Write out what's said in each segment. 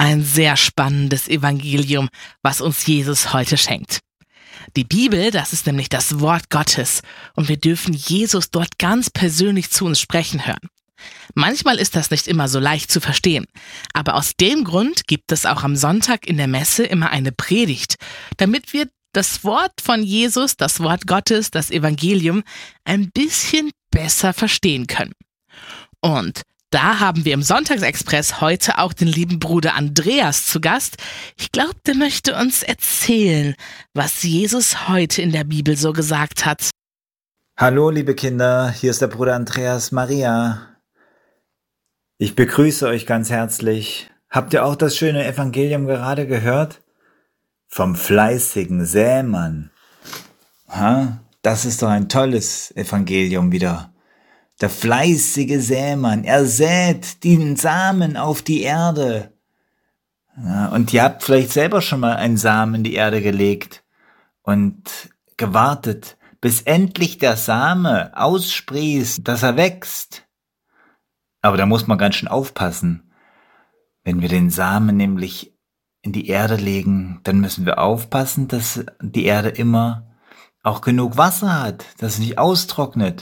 Ein sehr spannendes Evangelium, was uns Jesus heute schenkt. Die Bibel, das ist nämlich das Wort Gottes und wir dürfen Jesus dort ganz persönlich zu uns sprechen hören. Manchmal ist das nicht immer so leicht zu verstehen, aber aus dem Grund gibt es auch am Sonntag in der Messe immer eine Predigt, damit wir das Wort von Jesus, das Wort Gottes, das Evangelium ein bisschen besser verstehen können. Und da haben wir im Sonntagsexpress heute auch den lieben Bruder Andreas zu Gast. Ich glaube, der möchte uns erzählen, was Jesus heute in der Bibel so gesagt hat. Hallo liebe Kinder, hier ist der Bruder Andreas Maria. Ich begrüße euch ganz herzlich. Habt ihr auch das schöne Evangelium gerade gehört? Vom fleißigen Sämann. Das ist doch ein tolles Evangelium wieder. Der fleißige Sämann, er sät den Samen auf die Erde. Und ihr habt vielleicht selber schon mal einen Samen in die Erde gelegt und gewartet, bis endlich der Same aussprießt, dass er wächst. Aber da muss man ganz schön aufpassen. Wenn wir den Samen nämlich in die Erde legen, dann müssen wir aufpassen, dass die Erde immer auch genug Wasser hat, dass es nicht austrocknet.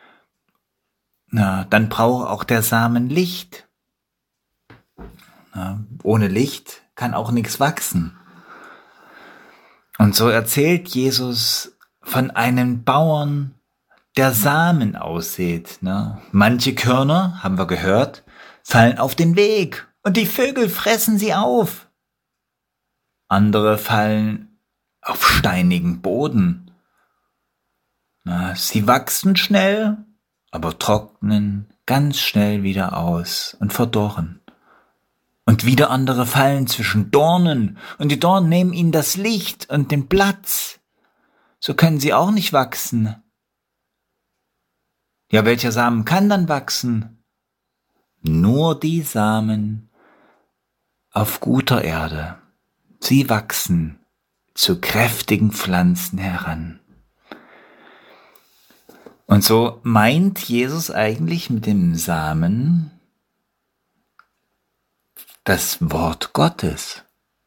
Dann braucht auch der Samen Licht. Ohne Licht kann auch nichts wachsen. Und so erzählt Jesus von einem Bauern, der Samen aussät. Manche Körner, haben wir gehört, fallen auf den Weg und die Vögel fressen sie auf. Andere fallen auf steinigen Boden. Sie wachsen schnell, aber trocknen ganz schnell wieder aus und verdorren. Und wieder andere fallen zwischen Dornen und die Dornen nehmen ihnen das Licht und den Platz. So können sie auch nicht wachsen. Ja, welcher Samen kann dann wachsen? Nur die Samen auf guter Erde. Sie wachsen zu kräftigen Pflanzen heran. Und so meint Jesus eigentlich mit dem Samen das Wort Gottes.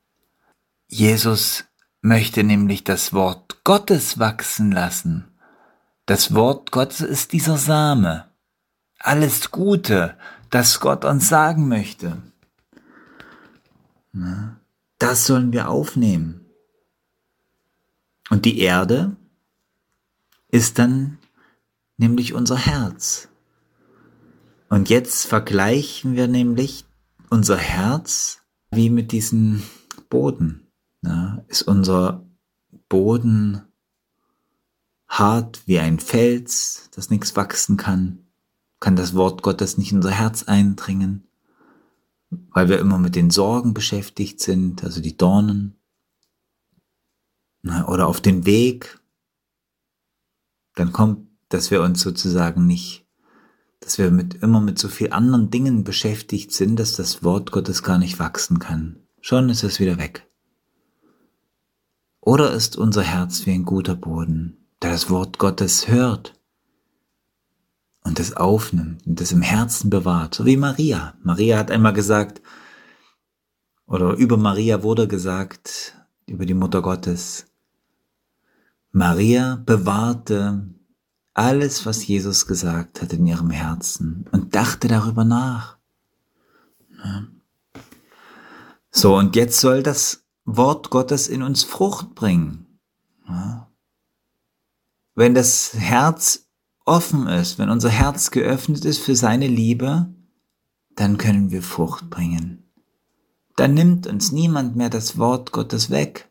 Jesus möchte nämlich das Wort Gottes wachsen lassen. Das Wort Gottes ist dieser Same. Alles Gute, das Gott uns sagen möchte. Das sollen wir aufnehmen. Und die Erde ist dann nämlich unser Herz. Und jetzt vergleichen wir nämlich unser Herz wie mit diesem Boden. Ist unser Boden hart wie ein Fels, das nichts wachsen kann? Kann das Wort Gottes nicht in unser Herz eindringen? Weil wir immer mit den Sorgen beschäftigt sind, also die Dornen. Oder auf den Weg. Dann kommt, dass wir uns sozusagen nicht, dass wir immer mit so vielen anderen Dingen beschäftigt sind, dass das Wort Gottes gar nicht wachsen kann. Schon ist es wieder weg. Oder ist unser Herz wie ein guter Boden, der das Wort Gottes hört und es aufnimmt und es im Herzen bewahrt, so wie Maria. Maria hat einmal gesagt, oder über Maria wurde gesagt, über die Mutter Gottes, Maria bewahrte alles, was Jesus gesagt hat, in ihrem Herzen und dachte darüber nach. So, und jetzt soll das Wort Gottes in uns Frucht bringen. Wenn das Herz offen ist, wenn unser Herz geöffnet ist für seine Liebe, dann können wir Frucht bringen. Dann nimmt uns niemand mehr das Wort Gottes weg.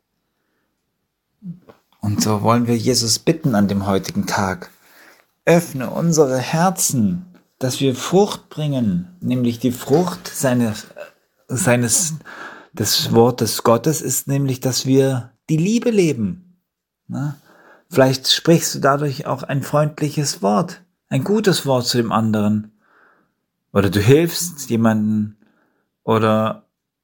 Und so wollen wir Jesus bitten an dem heutigen Tag. Öffne unsere Herzen, dass wir Frucht bringen, nämlich die Frucht des Wortes Gottes ist nämlich, dass wir die Liebe leben. Vielleicht sprichst du dadurch auch ein freundliches Wort, ein gutes Wort zu dem anderen. Oder du hilfst jemandem. Oder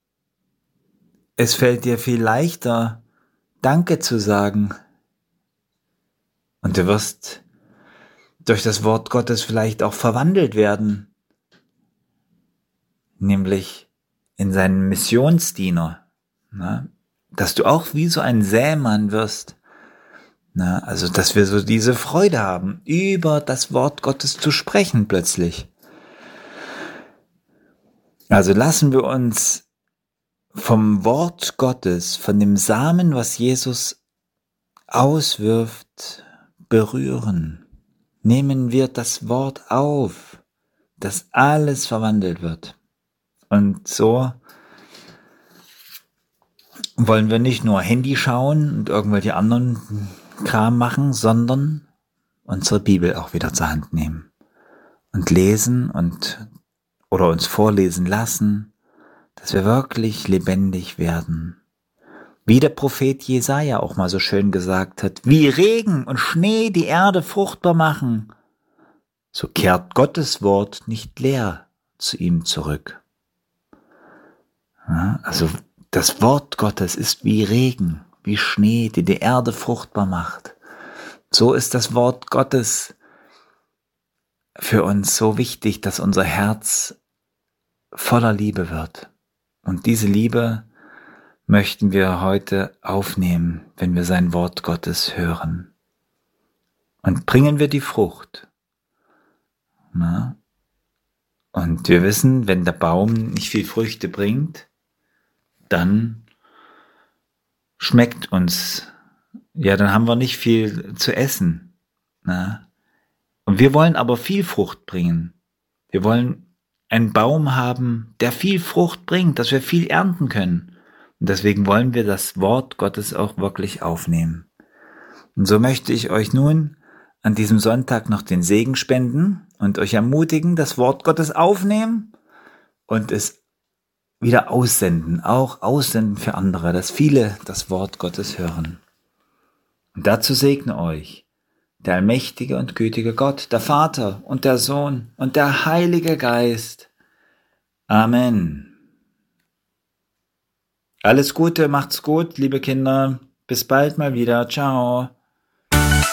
es fällt dir viel leichter, Danke zu sagen. Und du wirst durch das Wort Gottes vielleicht auch verwandelt werden. Nämlich in seinen Missionsdiener, ne? Dass du auch wie so ein Sämann wirst, ne? Also, dass wir so diese Freude haben, über das Wort Gottes zu sprechen plötzlich. Also lassen wir uns vom Wort Gottes, von dem Samen, was Jesus auswirft, berühren. Nehmen wir das Wort auf, dass alles verwandelt wird. Und so wollen wir nicht nur Handy schauen und irgendwelche anderen Kram machen, sondern unsere Bibel auch wieder zur Hand nehmen und lesen oder uns vorlesen lassen, dass wir wirklich lebendig werden. Wie der Prophet Jesaja auch mal so schön gesagt hat, wie Regen und Schnee die Erde fruchtbar machen, so kehrt Gottes Wort nicht leer zu ihm zurück. Ja, also das Wort Gottes ist wie Regen, wie Schnee, die die Erde fruchtbar macht. So ist das Wort Gottes für uns so wichtig, dass unser Herz voller Liebe wird. Und diese Liebe möchten wir heute aufnehmen, wenn wir sein Wort Gottes hören. Und bringen wir die Frucht. Na? Und wir wissen, wenn der Baum nicht viel Früchte bringt, dann schmeckt uns, ja, dann haben wir nicht viel zu essen. Na? Und wir wollen aber viel Frucht bringen. Wir wollen einen Baum haben, der viel Frucht bringt, dass wir viel ernten können. Und deswegen wollen wir das Wort Gottes auch wirklich aufnehmen. Und so möchte ich euch nun an diesem Sonntag noch den Segen spenden und euch ermutigen, das Wort Gottes aufnehmen und es wieder aussenden, auch aussenden für andere, dass viele das Wort Gottes hören. Und dazu segne euch der allmächtige und gütige Gott, der Vater und der Sohn und der Heilige Geist. Amen. Alles Gute, macht's gut, liebe Kinder. Bis bald mal wieder. Ciao.